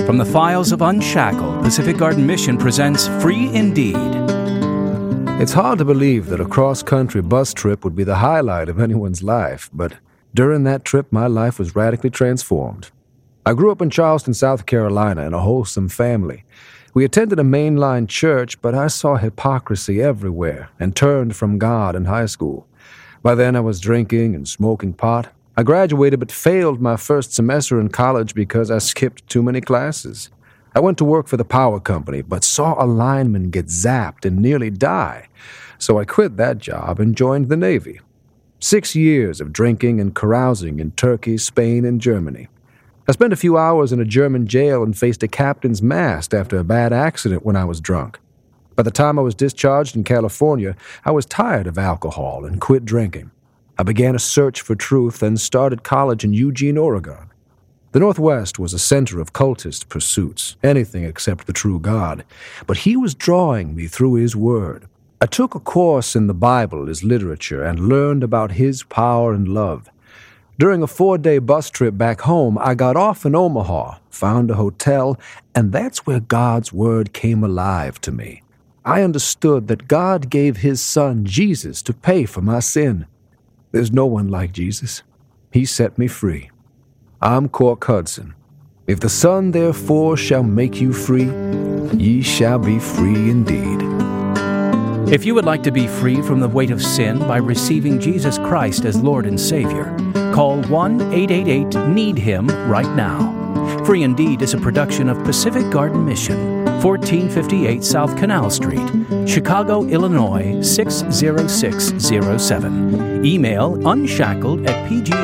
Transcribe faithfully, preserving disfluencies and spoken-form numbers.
From the files of Unshackled, Pacific Garden Mission presents Free Indeed. It's hard to believe that a cross-country bus trip would be the highlight of anyone's life, but during that trip, my life was radically transformed. I grew up in Charleston, South Carolina, in a wholesome family. We attended a mainline church, but I saw hypocrisy everywhere and turned from God in high school. By then, I was drinking and smoking pot. I graduated but failed my first semester in college because I skipped too many classes. I went to work for the power company, but saw a lineman get zapped and nearly die. So I quit that job and joined the Navy. Six years of drinking and carousing in Turkey, Spain, and Germany. I spent a few hours in a German jail and faced a captain's mast after a bad accident when I was drunk. By the time I was discharged in California, I was tired of alcohol and quit drinking. I began a search for truth and started college in Eugene, Oregon. The Northwest was a center of cultist pursuits, anything except the true God, but he was drawing me through his word. I took a course in the Bible as literature and learned about his power and love. During a four-day bus trip back home, I got off in Omaha, found a hotel, and that's where God's word came alive to me. I understood that God gave his son, Jesus, to pay for my sin. There's no one like Jesus. He set me free. I'm Cork Hudson. If the Son therefore shall make you free, ye shall be free indeed. If you would like to be free from the weight of sin by receiving Jesus Christ as Lord and Savior, call one eight eight eight need him right now. Free Indeed is a production of Pacific Garden Mission, fourteen fifty-eight South Canal Street, Chicago, Illinois six zero six zero seven. Email unshackled at p g